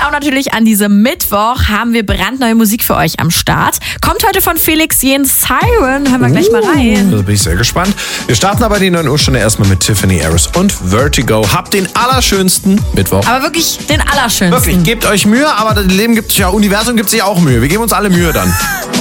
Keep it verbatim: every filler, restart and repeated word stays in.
auch natürlich an diesem Mittwoch haben wir brandneue Musik für euch am Start. Kommt heute von Felix Jähn, Siren. Hören wir gleich mal rein. Da bin ich sehr gespannt. Wir starten aber die neun Uhr Stunde erstmal mit Tiffany Harris und Vertigo. Habt den allerschönsten Mittwoch. Aber wirklich den allerschönsten. Wirklich, gebt euch Mühe, aber das Leben gibt sich ja, Universum gibt sich auch Mühe. Wir geben uns alle Mühe dann.